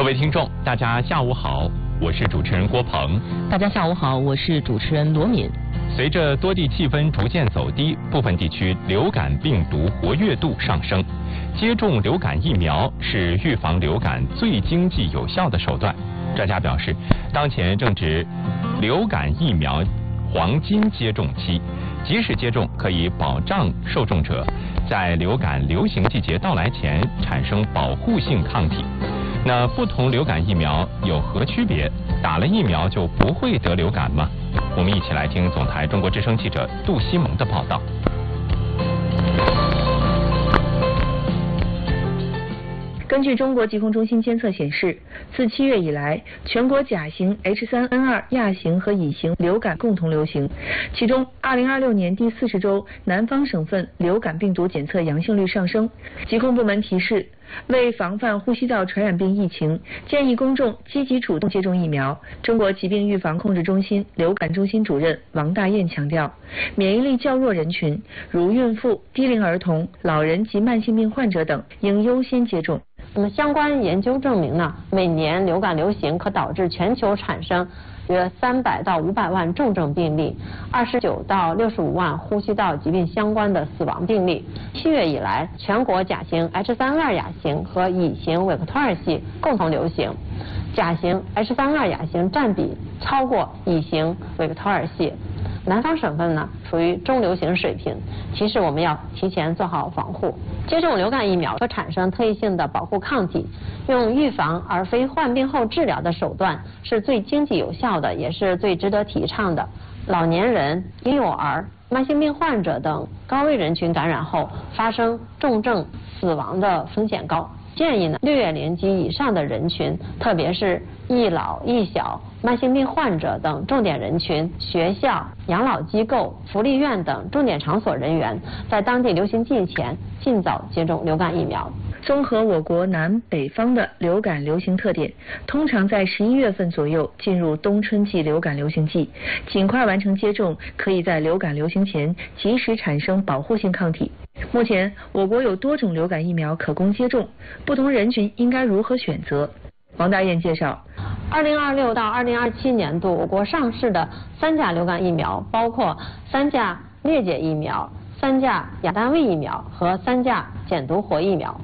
各位听众，大家下午好，我是主持人郭鹏。 大家下午好，我是主持人罗敏。 随着多地气温逐渐走低，部分地区流感病毒活跃度上升。接种流感疫苗是预防流感最经济有效的手段。专家表示，当前正值流感疫苗黄金接种期，及时接种可以保障受众者在流感流行季节到来前产生保护性抗体。那不同流感疫苗有何区别？打了疫苗就不会得流感吗？我们一起来听总台中国之声记者杜西蒙的报道。 根据中国疾控中心监测显示，自7月以来，全国甲型、H3N2 亚型和乙型流感共同流行。其中，2026年第40周，南方省份流感病毒检测阳性率上升。疾控部门提示，为防范呼吸道传染病疫情，建议公众积极主动接种疫苗。中国疾病预防控制中心流感中心主任王大燕强调，免疫力较弱人群，如孕妇、低龄儿童、老人及慢性病患者等，应优先接种。 那么相关研究证明呢，每年流感流行可导致全球产生约300到500万重症病例，29到65万呼吸道疾病相关的死亡病例。7月以来，全国甲型、H3N2 亚型和乙型韦克托尔系共同流行，甲型、H3N2 亚型占比超过乙型韦克托尔系。南方省份呢属于中流行水平，提示我们要提前做好防护。接种流感疫苗可产生特异性的保护抗体，用预防而非患病后治疗的手段是最经济有效的，也是最值得提倡的。老年人、婴幼儿、慢性病患者等高危人群感染后发生重症死亡的风险高。建议呢，6月龄及以上的人群，特别是易老易小、慢性病患者等重点人群，学校、养老机构、福利院等重点场所人员，在当地流行季前尽早接种流感疫苗。 综合我国南北方的流感流行特点，通常在11月份左右进入冬春季流感流行季，尽快完成接种，可以在流感流行前及时产生保护性抗体。目前，我国有多种流感疫苗可供接种，不同人群应该如何选择？王大燕介绍 ，2026到2027年度，我国上市的3价流感疫苗包括3价疟疾疫苗、3价亚单位疫苗和3价减毒活疫苗。